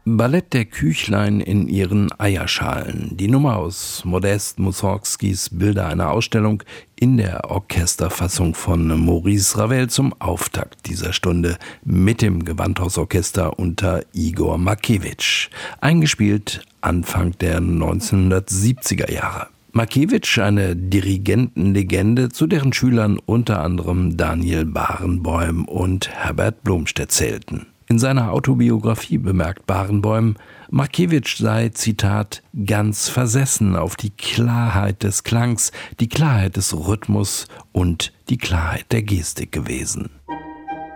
Ballett der Küchlein in ihren Eierschalen. Die Nummer aus Modest Mussorgskis Bilder einer Ausstellung in der Orchesterfassung von Maurice Ravel zum Auftakt dieser Stunde mit dem Gewandhausorchester unter Igor Markewitsch. Eingespielt Anfang der 1970er Jahre. Markewitsch, eine Dirigentenlegende, zu deren Schülern unter anderem Daniel Barenboim und Herbert Blomstedt zählten. In seiner Autobiografie bemerkt Barenboim, Markewitsch sei, Zitat, ganz versessen auf die Klarheit des Klangs, die Klarheit des Rhythmus und die Klarheit der Gestik gewesen.